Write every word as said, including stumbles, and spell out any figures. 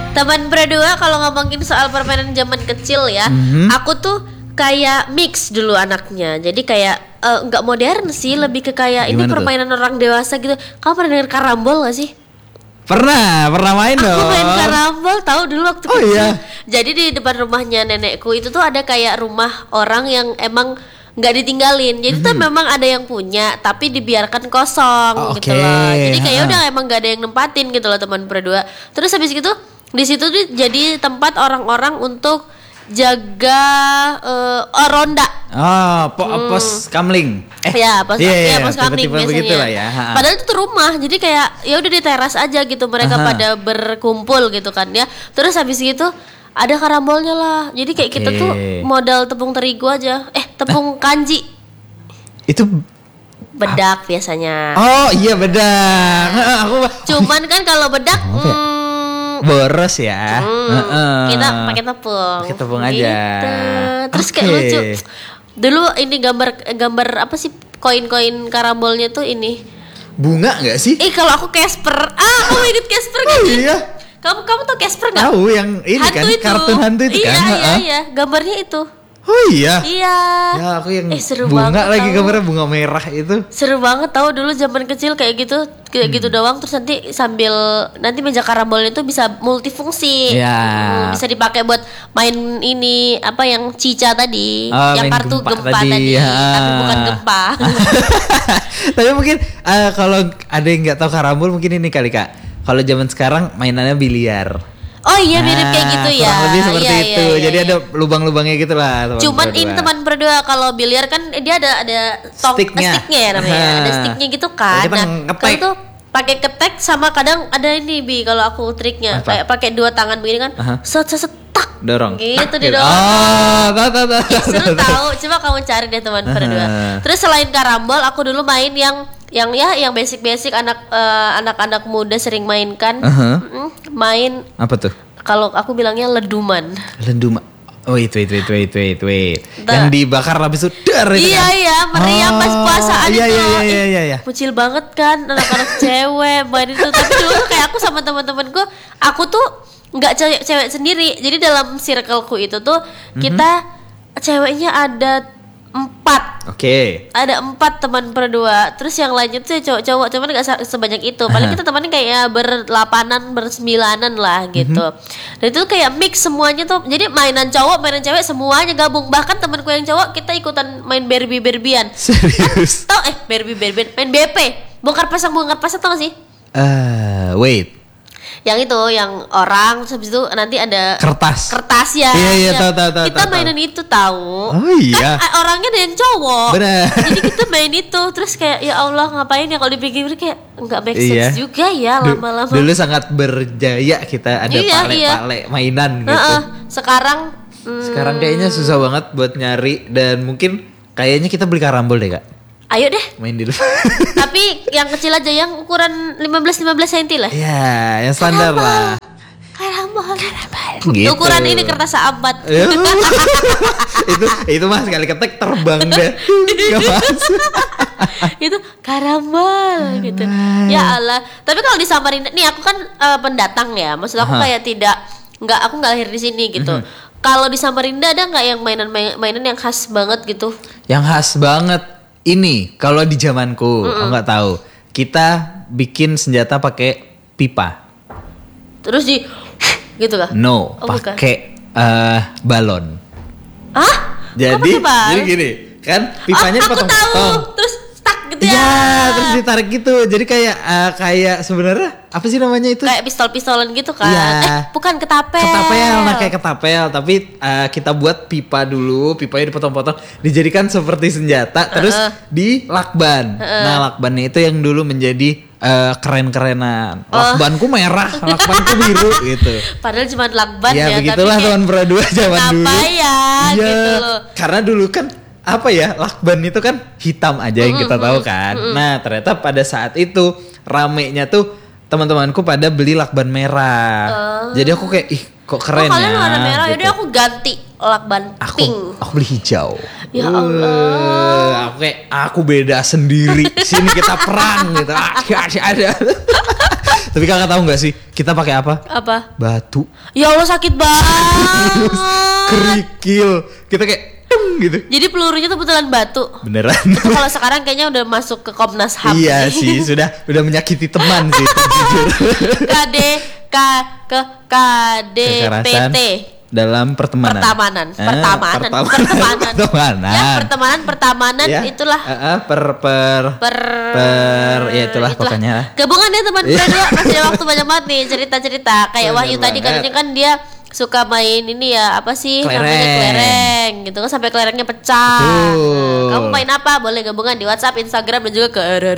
Teman berdua kalau ngomongin soal permainan zaman kecil ya, mm-hmm. aku tuh kayak mix dulu anaknya. Jadi kayak nggak uh, modern sih, lebih ke kayak Gimana ini permainan tuh? Orang dewasa gitu. Kamu pernah dengar karambol gak sih? Pernah, pernah main dong. Aku main karambol tahu dulu waktu oh, kecil. Iya. Jadi di depan rumahnya nenekku itu tuh ada kayak rumah orang yang emang nggak ditinggalin. Jadi mm-hmm. tuh memang ada yang punya, tapi dibiarkan kosong oh, gitu okay. loh. Jadi kayak udah emang nggak ada yang nempatin gitu loh teman berdua. Terus habis gitu di situ tuh jadi tempat orang-orang untuk jaga uh, oh, ronda. Oh, po- hmm. pos kamling. Eh, ya, pos yeah, ya, pos kamling biasanya. Ya. Padahal itu rumah, jadi kayak ya udah di teras aja gitu mereka Aha. pada berkumpul gitu kan ya. Terus habis gitu ada karambolnya lah. Jadi kayak okay. kita tuh modal tepung terigu aja. Eh, tepung kanji. Itu bedak biasanya. Oh, iya bedak. Aku Cuman kan kalau bedak hmm, boros ya. Hmm, uh-uh. Kita pakai tepung. Pakai tepung gitu. aja. Terus okay. kayak lucu. Dulu ini gambar gambar apa sih koin-koin karambolnya tuh ini. Bunga enggak sih? Eh kalau aku Casper. Ah, kamu inget Casper kan? Oh iya. Kamu kamu tuh Casper enggak? Tahu yang ini hantu kan itu. Kartun hantu itu iya, kan. Iya iya iya, gambarnya itu. Oh iya. Iya. Ya aku yang eh, seru bunga lagi tahu. gambarnya bunga merah itu. Seru banget tahu dulu zaman kecil kayak gitu, kayak hmm. gitu doang terus nanti sambil nanti meja karambolnya itu bisa multifungsi. Ya. Hmm, bisa dipakai buat main ini apa yang cica tadi, oh, yang kartu gempa, gempa tadi, tadi. Ya. Tapi bukan gempa. Tapi mungkin uh, kalau ada yang nggak tahu karambol mungkin ini kali Kak. Kalau zaman sekarang mainannya biliar. Oh iya mirip nah, kayak gitu ya. Lebih seperti iya, itu. Iya, iya, Jadi iya. ada lubang-lubangnya gitu lah. Cuman berdua. Ini teman berdua kalau biliar kan dia ada ada tong sticknya, sticknya ya namanya. Ha. Ada sticknya gitu kan. Kita nah kalau tuh pakai ketek sama kadang ada ini Bi kalau aku triknya kayak pakai dua tangan begini kan. Set set set tak. Dorong. Gitu tak, didorong. Oh, tahu tahu tahu. Seru tahu. Coba kamu cari deh teman berdua. Terus selain karambol aku dulu main yang yang ya yang basic-basic anak uh, anak-anak muda sering mainkan. Uh-huh. Main apa tuh? Kalau aku bilangnya leduman. Leduman. Oh wait wait wait wait wait wait. Yang dibakar habis itu dar itu iya, kan. Iya meriam oh, pas puasaan iya, itu. Iya iya iya iya iya. Mucil banget kan anak-anak cewek main itu. Tapi dulu kayak aku sama teman-temanku, aku tuh enggak cewek cewek sendiri. Jadi dalam circleku itu tuh mm-hmm. kita ceweknya ada empat. Oke. Okay. Ada empat teman berdua. Terus yang lainnya tuh cowok-cowok, cuman nggak sebanyak itu. Paling kita temannya kayak berlapanan, bersembilanan lah gitu. Mm-hmm. Dan itu kayak mix semuanya tuh. Jadi mainan cowok, mainan cewek semuanya gabung. Bahkan temanku yang cowok kita ikutan main Barbie-Barbian. Serius? Tau eh Barbie-Barbian, main B P. Bongkar pasang bongkar pasang tau gak sih? Eh, uh, wait. Yang itu yang orang terus habis itu nanti ada kertas kertas ya iya iya tahu tahu tahu kita tahu, mainan tahu. itu tahu oh iya kan orangnya ada yang cowok bener. Jadi kita main itu terus kayak ya Allah ngapain ya kalau dipikir kayak nggak make sense iya. juga ya lama-lama dulu sangat berjaya kita ada iya, pale-pale iya. mainan gitu uh-uh. sekarang hmm, sekarang kayaknya susah banget buat nyari dan mungkin kayaknya kita beli karambol deh Kak. Ayo deh main di luar. Tapi yang kecil aja yang ukuran lima belas lima belas sentimeter lah. Iya, yang standar karambol. Lah. Karambol. Karambol. Gitu. Ukuran ini kertas seabad. itu itu mah sekali ketek terbang deh. Enggak masuk. Itu karambol gitu. Ya Allah. Tapi kalau di Samarinda nih aku kan uh, pendatang ya. Maksud aku Aha. kayak tidak enggak aku enggak lahir di sini gitu. Mm-hmm. Kalau di Samarinda ada enggak yang mainan-mainan yang khas banget gitu? Yang khas banget ini kalau di zamanku, aku nggak tahu. Kita bikin senjata pakai pipa. Terus di gitu kah? No, oh, pakai uh, balon. Hah? Jadi, jadi gini, kan pipanya oh, dipotong-potong. Terus stuck gitu ya. Iya, terus ditarik gitu. Jadi kayak uh, kayak sebenarnya apa sih namanya itu? Kayak pistol-pistolan gitu kan? Iya. Eh, bukan ketapel. Ketapel, nah kayak ketapel. Tapi uh, kita buat pipa dulu, pipanya dipotong-potong, dijadikan seperti senjata, terus uh-uh. dilakban. Uh-uh. Nah lakbannya itu yang dulu menjadi uh, keren-kerenan. Lakbanku oh. merah, lakbanku biru gitu. Padahal cuma lakban ya. Ya begitulah teman berdua zaman dulu. Kenapa ya? Ya, gitu loh. Karena dulu kan apa ya, lakban itu kan hitam aja yang kita tahu kan. Mm-hmm. Nah ternyata pada saat itu ramenya tuh teman-temanku pada beli lakban merah. Uh. Jadi aku kayak ih kok keren oh, ya. Kalian warna merah, gitu. Yaudah aku ganti lakban aku, pink. Aku beli hijau. Ya Allah. Uh, aku kayak aku beda sendiri. Sini kita perang gitu. Ah, ada. Tapi kakak tahu nggak sih kita pakai apa? Apa? Batu. Ya Allah sakit banget. Kerikil. Kita kayak gitu. Jadi pelurunya tuh betulan batu. Beneran. Itu kalau sekarang kayaknya udah masuk ke Komnas H A M. Iya sih, sudah udah menyakiti teman sih, jujur. K D K ke K D P T dalam pertemanan. Pertamanan, eh, pertamanan, pertamanan, pertemanan. pertemanan. Ya, pertemanan, pertamanan Ya, itulah. uh, uh, per per Per, per ya itulah, pokoknya. Gabungan ya teman friend ya, masih ada waktu banyak banget nih cerita-cerita. Kayak Bener Wahyu tadi banget. katanya kan dia suka main ini ya, apa sih Kelereng. namanya kelereng gitu kan sampai kelerengnya pecah. Betul. Nah, kamu main apa? Boleh gabungan di WhatsApp, Instagram dan juga ke R R